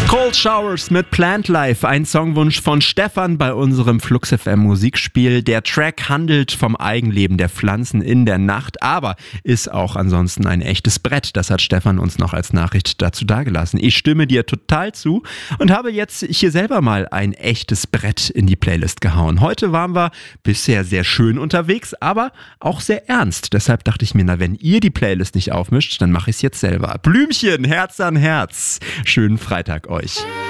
Cold Showers mit Plant Life, ein Songwunsch von Stefan bei unserem Flux FM Musikspiel. Der Track handelt vom Eigenleben der Pflanzen in der Nacht, aber ist auch ansonsten ein echtes Brett. Das hat Stefan uns noch als Nachricht dazu dagelassen. Ich stimme dir total zu und habe jetzt hier selber mal ein echtes Brett in die Playlist gehauen. Heute waren wir bisher sehr schön unterwegs, aber auch sehr ernst. Deshalb dachte ich mir, na, wenn ihr die Playlist nicht aufmischt, dann mache ich es jetzt selber. Blümchen, Herz an Herz. Schönen Freitag euch.